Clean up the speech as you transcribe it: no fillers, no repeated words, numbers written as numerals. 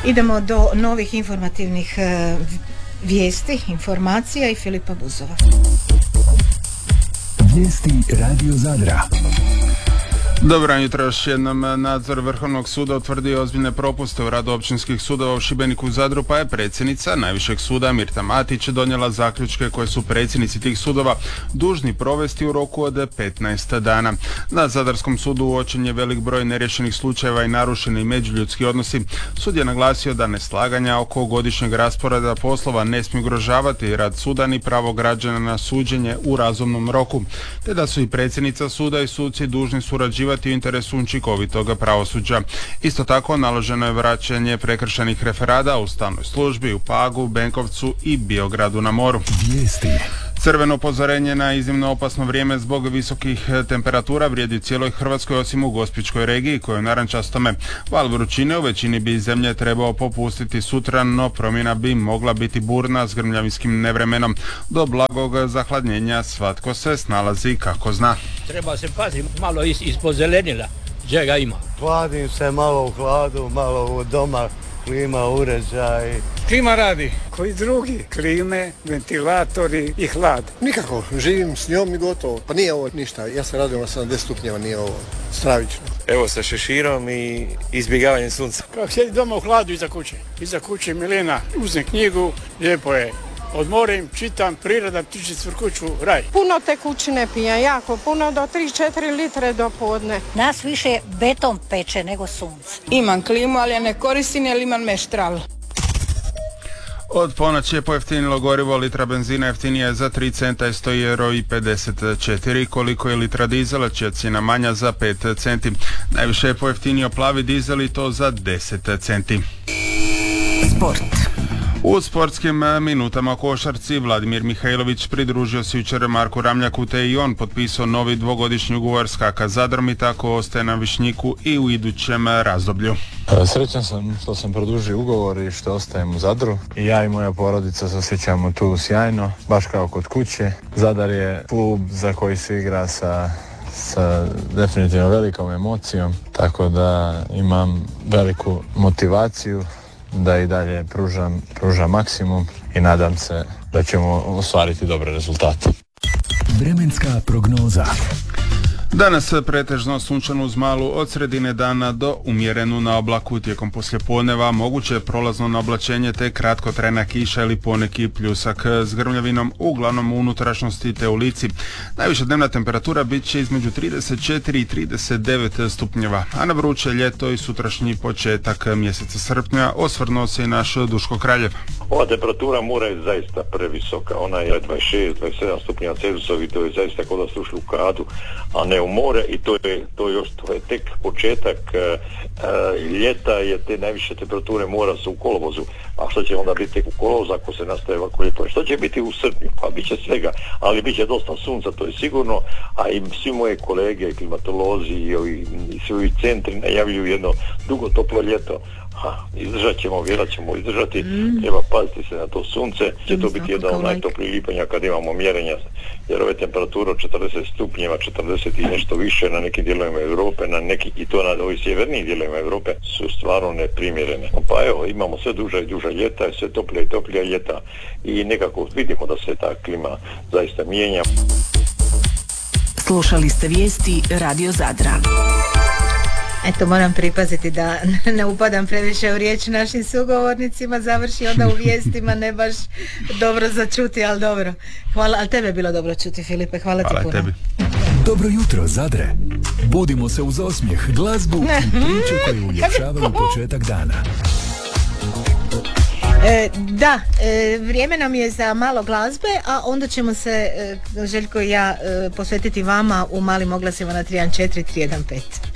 Idemo do novih informativnih vijesti, informacija i Filipa Buzova. Vijesti Radio Zadra. Dobro jutro, još jednom. Nadzor Vrhovnog suda utvrdio ozbiljne propuste u radu općinskih sudova u Šibeniku i Zadru, pa je predsjednica Najvišeg suda Mirta Matić donijela zaključke koje su predsjednici tih sudova dužni provesti u roku od 15 dana. Na Zadarskom sudu uočen je velik broj neriješenih slučajeva i narušeni međuljudski odnosi. Sud je naglasio da neslaganja oko godišnjeg rasporeda poslova ne smiju ugrožavati rad suda ni pravo građana na suđenje u razumnom roku, te da su i predsjednica suda i suci dužni surađivati u interesu učinkovitog pravosuđa. Isto tako naloženo je vraćanje prekršajnih referada u stalnoj službi u Pagu, Benkovcu i Biogradu na moru. Vijesti. Crveno upozorenje na iznimno opasno vrijeme zbog visokih temperatura vrijedi cijeloj Hrvatskoj osim u Gospićkoj regiji koja je u narančastome. Val vrućine u većini bi zemlje trebao popustiti sutra, no promjena bi mogla biti burna s grmljavinskim nevremenom. Do blagog zahladnjenja svatko se snalazi kako zna. Treba se paziti malo ispod zelenila, gdje ga ima. Hladim se malo u hladu, malo u doma, klima, uređaj. Klima radi, koji drugi, klime, ventilatori i hlad. Nikako, živim s njom i gotovo. Pa nije ovo ništa, ja sam radio na 70 stupnjeva, nije ovo stravično. Evo sa šeširom i izbjegavanjem sunca. Kako sjedi doma u hladu iza kuće. Iza kuće Milena, uzem knjigu, lijepo je. Odmorim, čitam, priroda, ptiči cvrkuću, raj. Puno tekućine pijem, jako puno, do 3-4 litre do podne. Nas više beton peče nego sunce. Imam klimu, ali ja ne koristim jer imam meštral. Od ponoći je pojeftinilo gorivo, litra benzina jeftinija je za 3 centa i 100,54 €, koliko je litra dizela, čija cijena manja za 5 centi. Najviše je pojeftinio plavi dizel i to za 10 centi. Sport. U sportskim minutama u košarci Vladimir Mihajlović pridružio se jučer Marku Ramljaku, te i on potpisao novi dvogodišnji ugovor s KK Zadrom i tako ostaje na Višnjiku i u idućem razdoblju. Srećan sam što sam produžio ugovor i što ostajem u Zadru. I ja i moja porodica se osjećamo tu sjajno, baš kao kod kuće. Zadar je klub za koji se igra sa definitivno velikom emocijom, tako da imam veliku motivaciju da i dalje pružam maksimum i nadam se da ćemo ostvariti dobre rezultate. Vremenska prognoza. Danas pretežno sunčano uz malu od sredine dana do umjerenu na oblaku. Tijekom poslijepodneva moguće je prolazno naoblačenje te kratkotrajna kiša ili poneki pljusak s grmljavinom, uglavnom u unutrašnjosti te u lici. Najviša dnevna temperatura bit će između 34 i 39 stupnjeva, a na vruće ljeto i sutrašnji početak mjeseca srpnja osvrnuo se i naš Duško Kraljev. Ova temperatura mora je zaista previsoka, ona je 26-27 stupnjeva Celzijusov i to je zaista kao da ste ušli u kadu, a ne u more, i to je tek početak ljeta, jer te najviše temperature mora su u kolovozu. A što će onda biti tek u kolovozu ako se nastaje ovako ljeto? Što će biti u srpnju? Pa bit će svega, ali bit će dosta sunca, to je sigurno, a i svi moje kolege, klimatolozi i svi ovi centri najavljuju jedno dugo toplo ljeto. Izdržat ćemo, vjerat ćemo izdržati, treba paziti se na to sunce, će to biti jedan od najtoplijih lipanja kad imamo mjerenja, jer ove temperature od 40 stupnjeva, 40 i nešto više na nekim dijelovima Europe, i to na ovih sjevernijih dijelovima Europe su stvarno neprimjerene. Pa evo, imamo sve duža i duža ljeta, sve toplija i toplija ljeta i nekako vidimo da se ta klima zaista mijenja. Slušali ste vijesti Radio Zadra. Eto, moram pripaziti da ne upadam previše u riječ našim sugovornicima, završi onda u vijestima ne baš dobro za čuti, ali dobro. Hvala, ali tebe je bilo dobro čuti, Filipe, hvala ti puno. Tebi. Dobro jutro, Zadre. Budimo se uz osmijeh, glazbu i priče koje uljepšavaju početak dana. Vrijeme nam je za malo glazbe, a onda ćemo se, Željko i ja, posvetiti vama u malim oglasima na 314 315.